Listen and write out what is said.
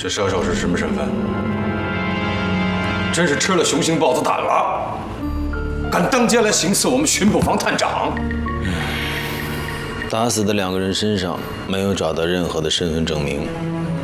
这射手是什么身份？真是吃了雄心豹子胆了，敢当街来行刺我们巡捕房探长。 打死的2个人身上没有找到任何的身份证明，